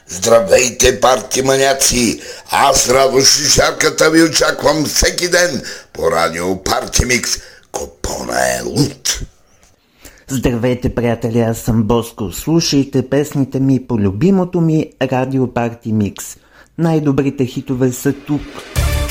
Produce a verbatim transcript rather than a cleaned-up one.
Здравейте, парти маняци! Аз, Радо Шишарката, ви очаквам всеки ден по радио Парти Микс. Купона е лут! Здравейте, приятели, аз съм Боско. Слушайте песните ми по любимото ми радио Парти Микс. Най-добрите хитове са тук.